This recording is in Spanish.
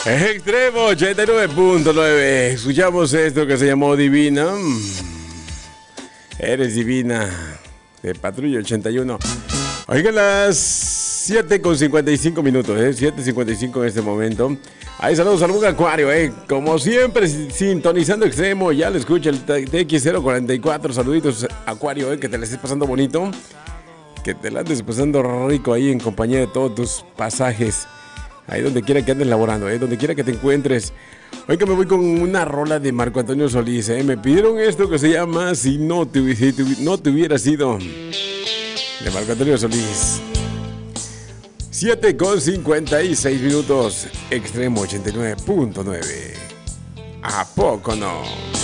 Extremo 89.9. Escuchamos esto que se llamó Divina. Eres divina. De Patrulla 81. Oigan, las 7:55 minutos, 7:55 en este momento. Ahí saludos al buen Acuario, como siempre, sintonizando Extremo. Ya lo escucha el TX044. Saluditos, Acuario, que te la estés pasando bonito. Que te la andes pasando rico ahí en compañía de todos tus pasajes. Ahí donde quiera que andes laborando, donde quiera que te encuentres. Hoy que me voy con una rola de Marco Antonio Solís. Me pidieron esto que se llama Si no te hubiera sido, de Marco Antonio Solís. 7:56 minutos. Extremo 89.9. ¿A poco no?